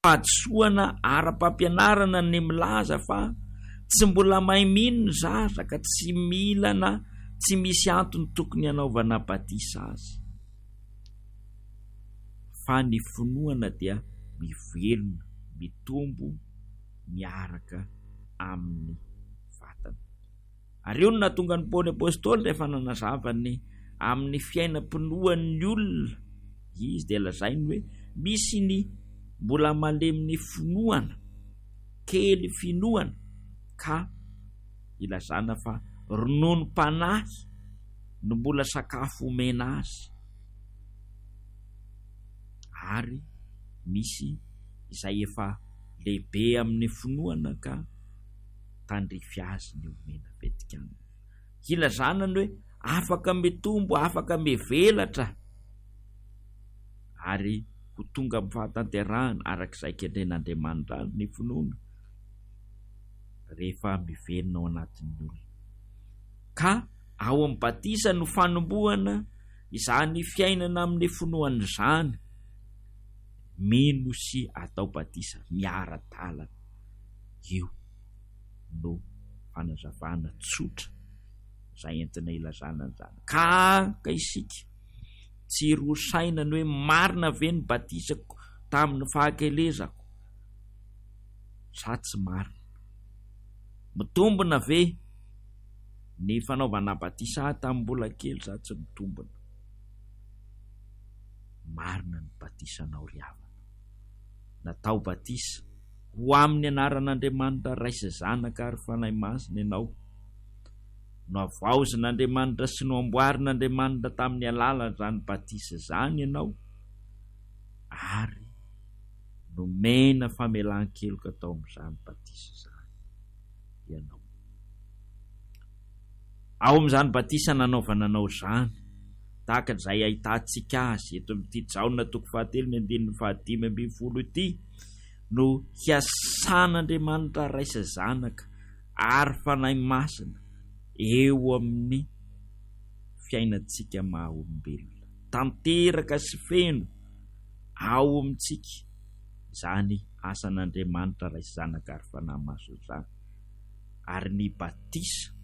fahadisoana ara-pampianarana ny milaza fa tsy mbola mahay mino zaza ka tsy milana, tsy misy antony tokony hanaovana batisa azy. Fa ny finoana dia mivelona, mitombo miaraka amin'ny vatana. Ary io no nahatonga ny Paoly apôstôly rehefa nanazavany amin'ny fiainam-pinoan'ny olona, izy dia lazainy hoe misy ny mbola maleminy finoana, kely finoana, ka ilazana fa rononom-panahy no mbola sakafo omena azy. Ary misy izay efa lehibe amin'ny finoana ka tandrify azy ny omena vetikany. Ilazana ny hoe afaka mitombo, afaka mivelatra, ary ho tonga amin'ny fahatanterahana arak'izay kendren'Andriamanitra ny finoana rehefa mivelona ao anatin'ny olona. Ka ao amin'ny batisa no fanombohana izany fiainana amin'ny finoana izany. Mino sy atao batisa miara-dalana, io no fanazavana tsotra izay entina ilazana an'izany. Ka isika tsy rosaina ny hoe marina ve ny batisako tamin'ny fahakelezako, sa tsy marina? Mitombona ve ny fanaovana batisa tamin'ny mbola kely, sa tsy mitombona? Marina ny batisanao ry havana. Natao batisa ho amin'ny anaran'Andriamanitra raisa zanaka ary fanahy masina ianao, no avaozin'Andriamanitra sy no amboarin'Andriamanitra tamin'ny alalan'izany batisa izany ianao, ary nomena famelan-keloka tao amin'izany batisa izany ianao. Ao amin'izany batisa nanaovana anao izany, tahaka izay ahitantsika azy eto amin'ity Jaona 4:15 ity, no hiasan'Andriamanitra raisa zanaka ary fanahy masina eo amin'ny fiainantsika maha-olombelona, tanteraka sy feno ao amintsika izany asan'Andriamanitra raisa zanaka ary fanahy masina izany. Ary ny batisa